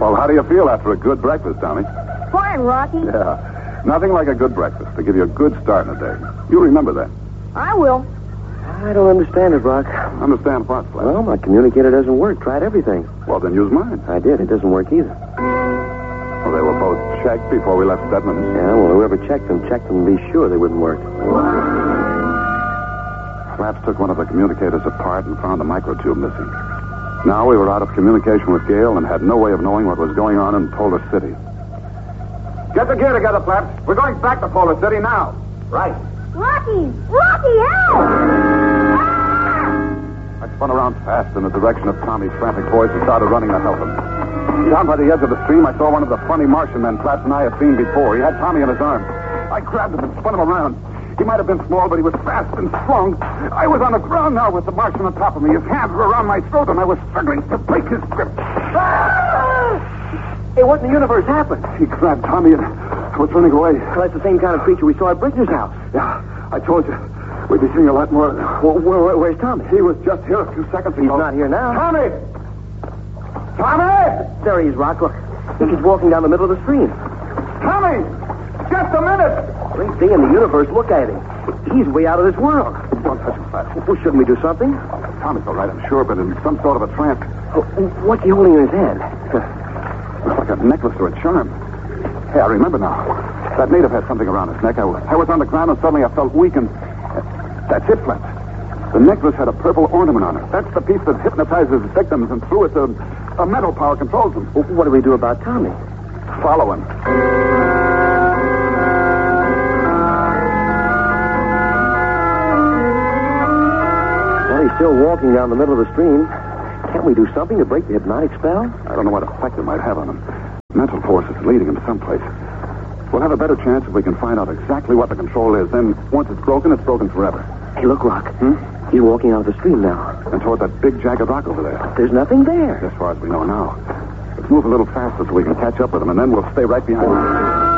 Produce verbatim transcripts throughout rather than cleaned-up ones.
Well, how do you feel after a good breakfast, Tommy? Fine, Rocky. Yeah. Nothing like a good breakfast to give you a good start in the day. You remember that. I will. I don't understand it, Rock. Understand what, Flash? Well, my communicator doesn't work. Tried everything. Well, then use mine. I did. It doesn't work either. Well, they were both checked before we left Stedman's. Yeah, well, whoever checked them, checked them to be sure they wouldn't work. Flaps took one of the communicators apart and found the microtube missing. Now we were out of communication with Gale and had no way of knowing what was going on in Polar City. Get the gear together, Flaps. We're going back to Polar City now. Right. Rocky! Rocky, help! Ah! I spun around fast in the direction of Tommy's frantic voice and started running to help him. Down by the edge of the stream, I saw one of the funny Martian men Flaps and I had seen before. He had Tommy in his arms. I grabbed him and spun him around. He might have been small, but he was fast and strong. I was on the ground now with the Martian on top of me. His hands were around my throat, and I was struggling to break his grip. Ah! Hey, what in the universe happened? He grabbed Tommy and was running away. Well, that's the same kind of creature we saw at Bridger's house. Yeah, I told you. We'd be seeing a lot more. Well, where, where, where's Tommy? He was just here a few seconds ago. He's not here now. Tommy! Tommy! There he is, Rock. Look. I think he's walking down the middle of the stream. Tommy! Just a minute! Great thing in the universe. Look at him. He's way out of this world. Don't touch him, Flash. Well, shouldn't we do something? Tommy's all right, I'm sure, but in some sort of a trance. Oh, what's he holding in his hand? Looks like a necklace or a charm. Hey, I remember now. That native had something around his neck. I was, I was on the ground, and suddenly I felt weak, and... Uh, that's it, Flash. The necklace had a purple ornament on it. That's the piece that hypnotizes victims, and through it, a, a mental power controls them. Well, what do we do about Tommy? Follow him. Well, he's still walking down the middle of the stream. Can't we do something to break the hypnotic spell? I don't know what effect it might have on him. Mental force is leading him someplace. We'll have a better chance if we can find out exactly what the control is. Then, once it's broken, it's broken forever. Hey, look, Rock. Hmm? He's walking out of the stream now. And toward that big jagged rock over there. There's nothing there. As far as we know now. Let's move a little faster so we can catch up with him, and then we'll stay right behind him.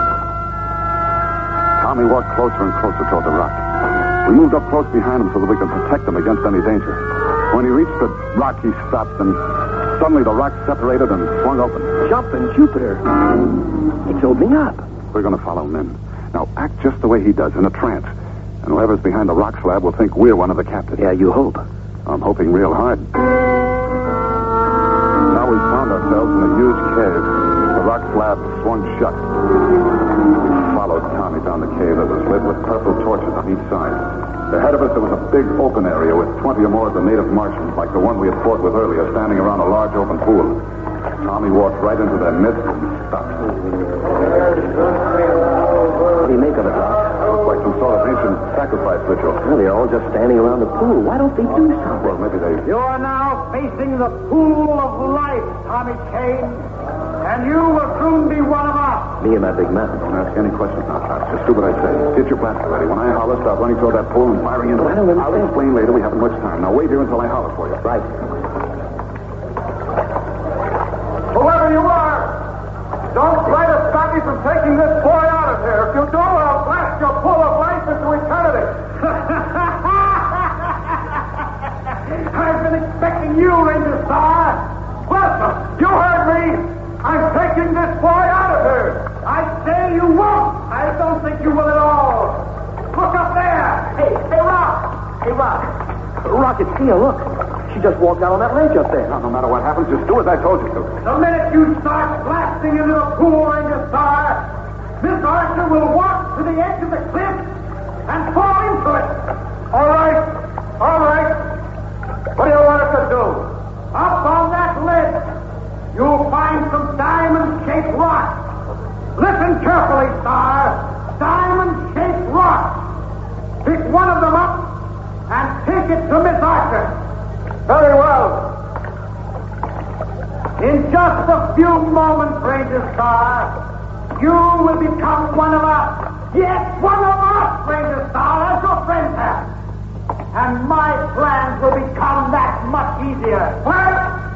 Tommy walked closer and closer toward the rock. We moved up close behind him so that we could protect him against any danger. When he reached the rock, he stopped, and suddenly the rock separated and swung open. Jumping Jupiter. It's opening up. We're going to follow him in. Now, act just the way he does, in a trance. And whoever's behind the rock slab will think we're one of the captives. Yeah, you hope. I'm hoping real hard. Now we found ourselves in a huge cave. The rock slab swung shut. We followed Tommy down the cave that was lit with purple torches on each side. Ahead of us, there was a big open area with twenty or more of the native Martians, like the one we had fought with earlier, standing around a large open pool. Tommy walked right into their midst and stopped. What do you make of it, Doc? Looks like some sort of ancient sacrifice ritual. Well, they're all just standing around the pool. Why don't they do something? Well, maybe they... You are now facing the pool of life, Tommy Kane. And you will soon be one of us. Me and that big man. Don't ask any questions now, Flash. Just do what I say. Get your blaster ready. When I holler, start running toward that pool and firing into I it. don't understand. I'll explain later. We haven't much time. Now wait here until I holler for you. Right. Whoever you are, don't try to stop me from taking this boy out of here. If you do, I'll blast your pool of life into eternity. I've been expecting you, Ranger Star. Listen, you heard me. I'm taking this boy out of here. I say you won't. I don't think you will at all. Look up there. Hey, hey, Rock. Hey, Rock. Rock, it's Tia, look. She just walked out on that ledge up there. Now, no matter what happens, just do as I told you to. The minute you start blasting into the pool, Ranger Star, Miss Archer will walk to the edge of the cliff and fall into it. All right. All right. What do you want us to do? Up on that ledge, you'll find some diamond-shaped rocks. Listen carefully, Star. Diamond-shaped rocks. Pick one of them up and take it to Miss Archer. Very well. In just a few moments, Ranger Star, you will become one of us. Yes, one of us, Ranger Star, as your friends have. And my plans will become that much easier. Well,